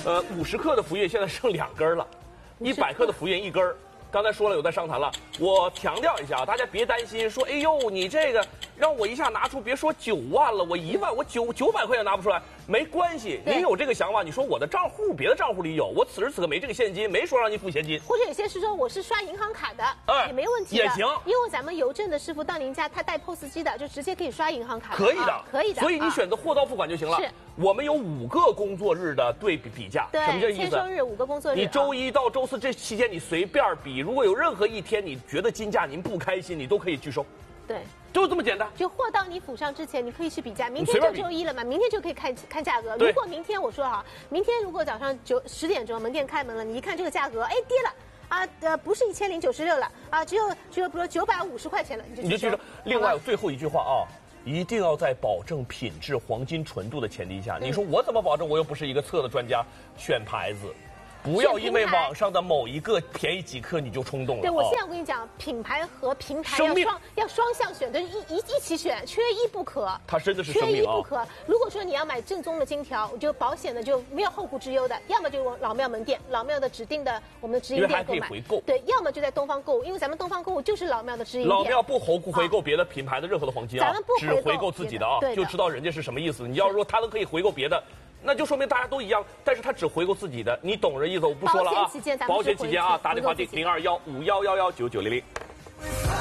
50克的福运现在剩2根了，100克的福运1根。刚才说了有在商谈了，我强调一下啊，大家别担心，说哎呦你这个让我一下拿出，别说9万了，我1万，我900块钱拿不出来，没关系，你有这个想法，你说我的账户别的账户里有，我此时此刻没这个现金，没说让你付现金， 或者有些是说我是刷银行卡的，也没问题的，也行， 因为咱们邮政的师傅到您家，他带 POS 机的，就直接可以刷银行卡， 可以的， 可以的， 所以你选择货到付款就行了。 是， 我们有5个工作日的对比价， 对， 什么叫意思？ 签收日5个工作日， 你周1到周4这期间你随便比，如果有任何一天你觉得金价您不开心，你都可以拒收。 对， 就这么简单。 就货到你府上之前，你可以去比价。明天就周1了嘛，明天就可以看价格。如果明天我说哈，明天如果早上10点钟门店开门了，你一看这个价格，哎跌了。不是1096了啊，只有比如说950块钱了，你就拒收。另外最后一句话啊，一定要在保证品质、黄金纯度的前提下。你说我怎么保证？我又不是一个测的专家，选牌子。不要因为网上的某一个便宜几克你就冲动了。 对，我现在我跟你讲，品牌和平台要双向选，对，一起选，缺一不可。 它真的是生命啊！ 缺一不可。如果说你要买正宗的金条，就保险的就没有后顾之忧的，要么就老庙门店，老庙的指定的我们的直营店购买， 回购。 对，要么就在东方购物，因为咱们东方购物就是老庙的直营店。 老庙不回购别的品牌的任何的黄金啊， 咱们不只回购自己的啊，就知道人家是什么意思。你要说他都可以回购别的。那就说明大家都一样，但是他只回购自己的，你懂这意思？我不说了啊。 保险期间啊， 打电话订0215119900。